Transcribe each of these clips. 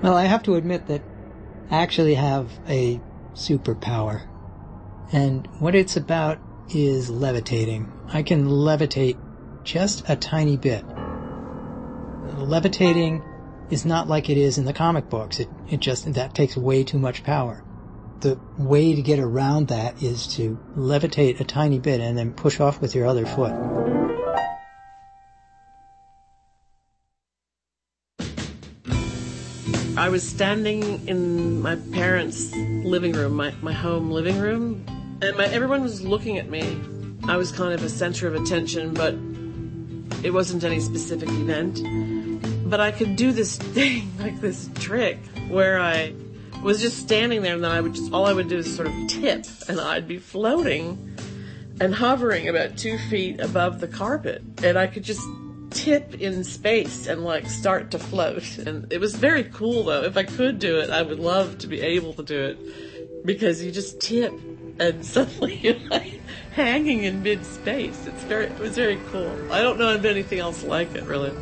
Well, I have to admit that I actually have a superpower. And what it's about is levitating. I can levitate just a tiny bit. Levitating is not like it is in the comic books. That takes way too much power. The way to get around that is to levitate a tiny bit and then push off with your other foot. I was standing in my parents' living room, my home living room, and everyone was looking at me. I was kind of a center of attention, but it wasn't any specific event. But I could do this thing, like this trick, where I was just standing there, and then all I would do is sort of tip, and I'd be floating and hovering about 2 feet above the carpet, and I could just tip in space and like start to float. And it was very cool though. If I could do it, I would love to be able to do it, because you just tip and suddenly you're like hanging in mid-space. It was very cool. I don't know of anything else like it, really.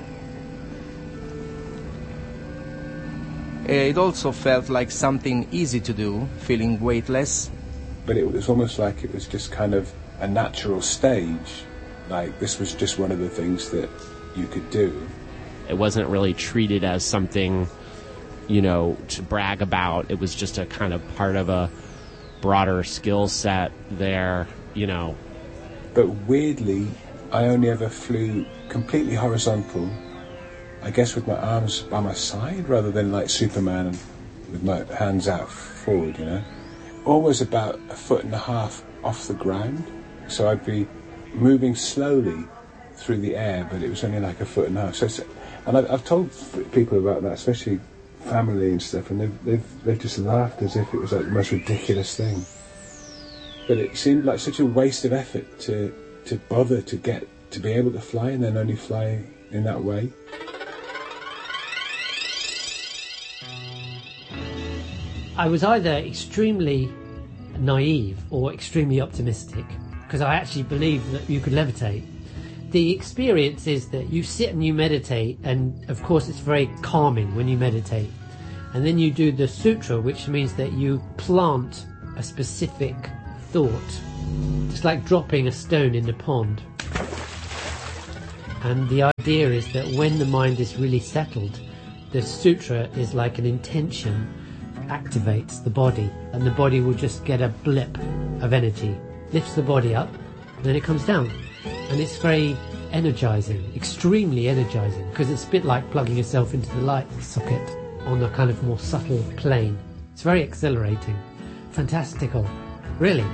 It also felt like something easy to do, feeling weightless. But it was almost like it was just kind of a natural stage. Like, this was just one of the things that you could do. It wasn't really treated as something, to brag about. It was just a kind of part of a broader skill set there, But weirdly, I only ever flew completely horizontal, I guess with my arms by my side, rather than like Superman and with my hands out forward, Always about 1.5 feet off the ground. So I'd be moving slowly through the air, but it was only like 1.5 feet. And I've told people about that, especially family and stuff, and they've just laughed as if it was like the most ridiculous thing. But it seemed like such a waste of effort to bother to be able to fly and then only fly in that way. I was either extremely naive or extremely optimistic, because I actually believed that you could levitate. The experience is that you sit and you meditate, and of course it's very calming when you meditate. And then you do the sutra, which means that you plant a specific thought. It's like dropping a stone in the pond. And the idea is that when the mind is really settled, the sutra is like an intention, activates the body, and the body will just get a blip of energy, lifts the body up, and then it comes down. And it's very energizing, extremely energizing, because it's a bit like plugging yourself into the light socket on a kind of more subtle plane. It's very exhilarating, fantastical, really.